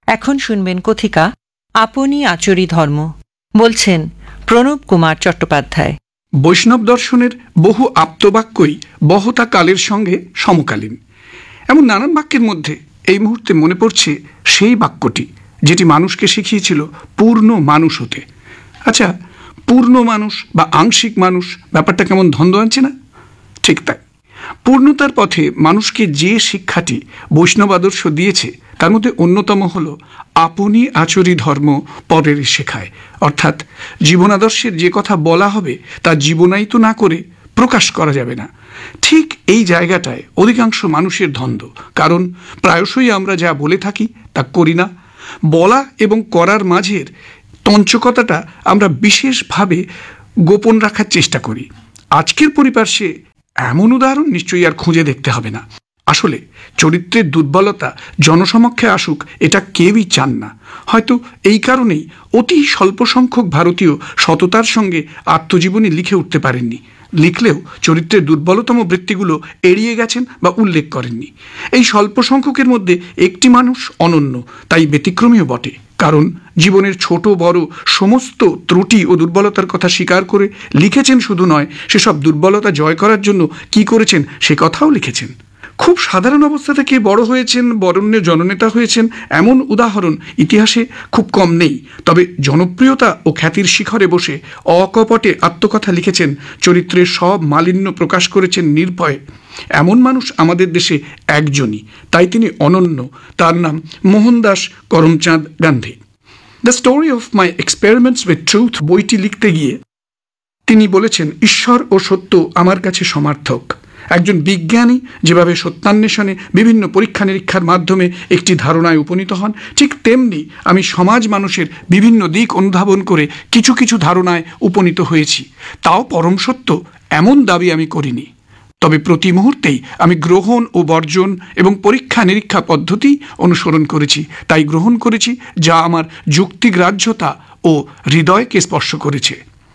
এখন শুনবেন কথিকা আপনি আচরি ধর্ম, বলছেন প্রণব কুমার চট্টোপাধ্যায়। বৈষ্ণব দর্শনের বহু আপ্তবাক্যই বহতা কালের সঙ্গে সমকালীন। এমন নানান বাক্যের মধ্যে এই মুহূর্তে মনে পড়ছে সেই বাক্যটি যেটি মানুষকে শিখিয়েছিল পূর্ণ মানুষ হতে। আচ্ছা, পূর্ণ মানুষ বা আংশিক মানুষ ব্যাপারটা কেমন ধন্দ আনছে না? ঠিক তাই, পূর্ণতার পথে মানুষকে যে শিক্ষাটি বৈষ্ণব আদর্শ দিয়েছে তার মধ্যে অন্যতম হল আপনি আচরি ধর্ম পরের শেখায়। অর্থাৎ জীবনাদর্শের যে কথা বলা হবে তা জীবনায়িত না করে প্রকাশ করা যাবে না। ঠিক এই জায়গাটায় অধিকাংশ মানুষের দ্বন্দ্ব, কারণ প্রায়শই আমরা যা বলে থাকি তা করি না। বলা এবং করার মাঝের তঞ্চকতাটা আমরা বিশেষভাবে গোপন রাখার চেষ্টা করি। আজকের পরিপার্শ্বে এমন উদাহরণ নিশ্চয়ই আর খুঁজে দেখতে হবে না। আসলে চরিত্রের দুর্বলতা জনসমক্ষে আসুক এটা কেউই চান না। হয়তো এই কারণেই অতি স্বল্প সংখ্যক ভারতীয় সততার সঙ্গে আত্মজীবনী লিখে উঠতে পারেননি। লিখলেও চরিত্রের দুর্বলতম বৃত্তিগুলো এড়িয়ে গেছেন বা উল্লেখ করেননি। এই স্বল্প সংখ্যকের মধ্যে একটি মানুষ অনন্য, তাই ব্যতিক্রমীও বটে। কারণ জীবনের ছোট বড় সমস্ত ত্রুটি ও দুর্বলতার কথা স্বীকার করে লিখেছেন শুধু নয়, সেসব দুর্বলতা জয় করার জন্য কি করেছেন সে কথাও লিখেছেন। খুব সাধারণ অবস্থা থেকে বড় হয়েছেন, বরেণ্য জননেতা হয়েছেন, এমন উদাহরণ ইতিহাসে খুব কম নেই। তবে জনপ্রিয়তা ও খ্যাতির শিখরে বসে অকপটে আত্মকথা লিখেছেন, চরিত্রের সব মালিন্য প্রকাশ করেছেন নির্ভয়ে। এমন মানুষ আমাদের দেশে একজনই, তাই তিনি অনন্য। তার নাম Mohandas Karamchand Gandhi. The story of my experiments with truth বইটি লিখতে গিয়ে তিনি বলেছেন, ঈশ্বর ও সত্য আমার কাছে সমার্থক। একজন বিজ্ঞানী যেভাবে সত্যান্বেষণে বিভিন্ন পরীক্ষা নিরীক্ষার মাধ্যমে একটি ধারণায় উপনীত হন, ঠিক তেমনি আমি সমাজ মানুষের বিভিন্ন দিক অনুধাবন করে কিছু কিছু ধারণায় উপনীত হয়েছি। তাও পরম সত্য এমন দাবি আমি করিনি। তবে প্রতি মুহূর্তেই আমি গ্রহণ ও বর্জন এবং পরীক্ষা নিরীক্ষা পদ্ধতি অনুসরণ করেছি। তাই গ্রহণ করেছি যা আমার যুক্তিগ্রাহ্যতা ও হৃদয়কে স্পর্শ করেছে।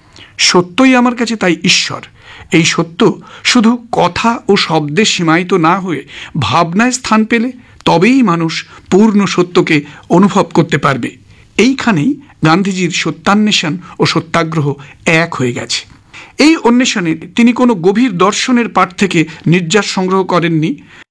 সত্যই আমার কাছে তাই ঈশ্বর। এই সত্য শুধু কথা ও শব্দে সীমায়িত না হয়ে ভাবনায় স্থান পেলে তবেই মানুষ পূর্ণ সত্যকে অনুভব করতে পারবে। এইখানেই গান্ধীজির সত্যান্বেষণ ও সত্যাগ্রহ এক হয়ে গেছে। এই অন্বেষণে তিনি কোনো গভীর দর্শনের পাঠ থেকে নির্যাস সংগ্রহ করেননি।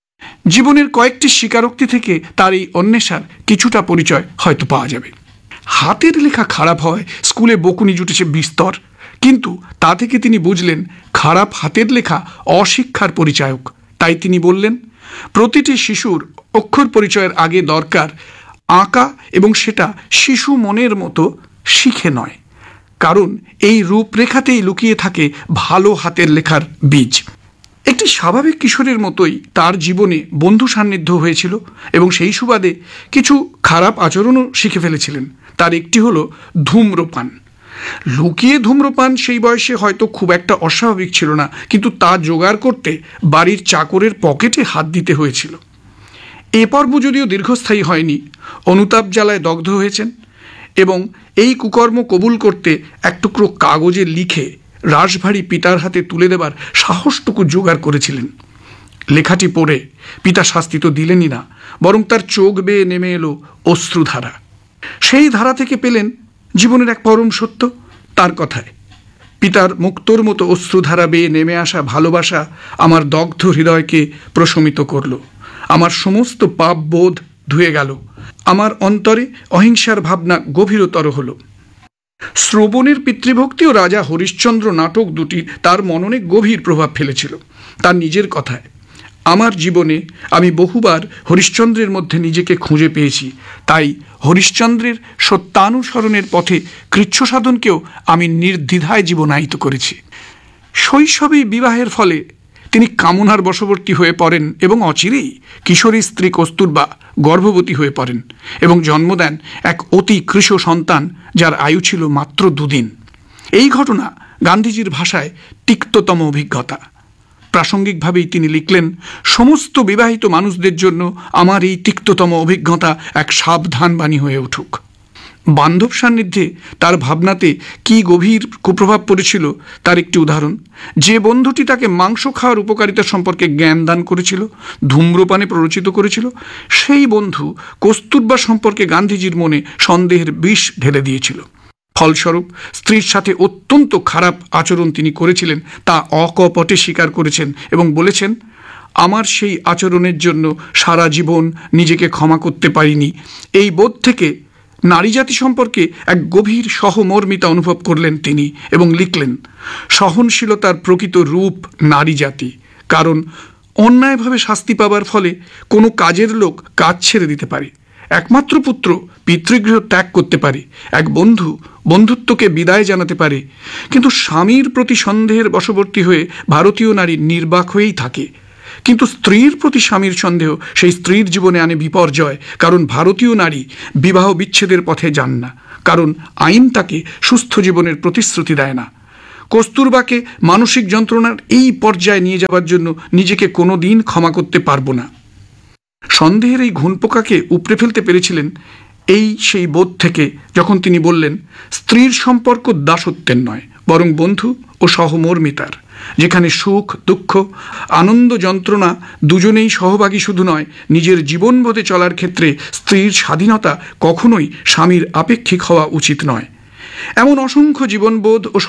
জীবনের কয়েকটি স্বীকারোক্তি থেকে তার এই অন্বেষার কিছুটা পরিচয় হয়তো পাওয়া যাবে। হাতের লেখা খারাপ হয়, স্কুলে বকুনি জুটেছে বিস্তর, কিন্তু তা থেকে তিনি বুঝলেন খারাপ হাতের লেখা অশিক্ষার পরিচায়ক। তাই তিনি বললেন, প্রতিটি শিশুর অক্ষর পরিচয়ের আগে দরকার আঁকা, এবং সেটা শিশু মনের মতো শিখে নয়, কারণ এই রূপরেখাতেই লুকিয়ে থাকে ভালো হাতের লেখার বীজ। একটি স্বাভাবিক কিশোরের মতোই তার জীবনে বন্ধু সান্নিধ্য হয়েছিল এবং সেই সুবাদে কিছু খারাপ আচরণও শিখে ফেলেছিলেন। তার একটি হলো ধূম্রপান। লুকিয়ে ধূম্রপান সেই বয়সে হয়তো খুব একটা অস্বাভাবিক ছিল না, কিন্তু তা জোগাড় করতে বাড়ির চাকরের পকেটে হাত দিতে হয়েছিল। এ পর্ব যদিও দীর্ঘস্থায়ী হয়নি, অনুতাপ জ্বালায় দগ্ধ হয়েছেন এবং এই কুকর্ম কবুল করতে এক টুকরো কাগজে লিখে রাশভারী পিতার হাতে তুলে দেবার সাহসটুকু জোগাড় করেছিলেন। লেখাটি পড়ে পিতা শাস্তি তো দিলেনই না, বরং তার চোখ বেয়ে নেমে এলো অশ্রুধারা। সেই ধারা থেকে পেলেন জীবনের এক পরম সত্য। তার কথায়, পিতার মুক্তোর মতো অশ্রুধারা বেয়ে নেমে আসা ভালোবাসা আমার দগ্ধ হৃদয়কে প্রশমিত করল। আমার সমস্ত পাপ বোধ ধুয়ে গেল। আমার অন্তরে অহিংসার ভাবনা গভীরতর হল। শ্রবণের পিতৃভক্তি ও রাজা হরিশ্চন্দ্র নাটক দুটি তার মননে গভীর প্রভাব ফেলেছিল। তার নিজের কথায়, আমার জীবনে আমি বহুবার হরিশ্চন্দ্রের মধ্যে নিজেকে খুঁজে পেয়েছি, তাই হরিশ্চন্দ্রের সত্যানুসরণের পথে কৃচ্ছ সাধনকেও আমি নির্দ্বিধায় জীবনায়িত করেছি। শৈশবেই বিবাহের ফলে তিনি কামনার বশবর্তী হয়ে পড়েন এবং অচিরেই কিশোরী স্ত্রী কস্তুরবা গর্ভবতী হয়ে পড়েন এবং জন্ম দেন এক অতি কৃশ সন্তান, যার আয়ু ছিল মাত্র 2 দিন। এই ঘটনা গান্ধীজির ভাষায় তিক্ততম অভিজ্ঞতা। প্রাসঙ্গিকভাবেই তিনি লিখলেন, সমস্ত বিবাহিত মানুষদের জন্য আমার এই তিক্ততম অভিজ্ঞতা এক সাবধান বাণী হয়ে উঠুক। বান্ধব সান্নিধ্যে তার ভাবনাতে কি গভীর কুপ্রভাব পড়েছিল তার একটি উদাহরণ, যে বন্ধুটি তাকে মাংস খাওয়ার উপকারিতা সম্পর্কে জ্ঞান দান করেছিল, ধূম্রপানে প্ররোচিত করেছিল, সেই বন্ধু কস্তুরবা সম্পর্কে গান্ধীজির মনে সন্দেহের বিষ ঢেলে দিয়েছিল। ফলস্বরূপ স্ত্রীর সাথে অত্যন্ত খারাপ আচরণ তিনি করেছিলেন তা অকপটে স্বীকার করেছেন এবং বলেছেন, আমার সেই আচরণের জন্য সারা জীবন নিজেকে ক্ষমা করতে পারিনি। এই বোধ থেকে নারী জাতি সম্পর্কে এক গভীর সহমর্মিতা অনুভব করলেন তিনি এবং লিখলেন, সহনশীলতার প্রকৃত রূপ নারী জাতি। কারণ অন্যায়ভাবে শাস্তি পাবার ফলে কোনো কাজের লোক কাজ ছেড়ে দিতে পারে, একমাত্র পুত্র পিতৃগৃহ ত্যাগ করতে পারে, এক বন্ধু বন্ধুত্বকে বিদায় জানাতে পারে, কিন্তু স্বামীর প্রতি সন্দেহের বশবর্তী হয়ে ভারতীয় নারী নির্বাক হয়েই থাকে। কিন্তু স্ত্রীর প্রতি স্বামীর সন্দেহ সেই স্ত্রীর জীবনে আনে বিপর্যয়, কারণ ভারতীয় নারী বিবাহ বিচ্ছেদের পথে যান না, কারণ আইন তাকে সুস্থ জীবনের প্রতিশ্রুতি দেয় না। কস্তুরবাকে মানসিক যন্ত্রণার এই পর্যায়ে নিয়ে যাওয়ার জন্য নিজেকে কোনোদিন ক্ষমা করতে পারবো না। সন্দেহের এই ঘুণপোকাকে উপড়ে ফেলতে পেরেছিলেন এই সেই বোধ থেকে যখন তিনি বললেন, স্ত্রীর সম্পর্ক দাসত্বের নয়, বরং বন্ধু ও সহমর্মিতার, যেখানে সুখ দুঃখ আনন্দ যন্ত্রণা দুজনেই সহভাগী শুধু নয়, নিজের জীবনবোধে চলার ক্ষেত্রে স্ত্রীর স্বাধীনতা কখনোই স্বামীর আপেক্ষিক হওয়া উচিত নয়। এমন অসংখ্য জীবনবোধ ও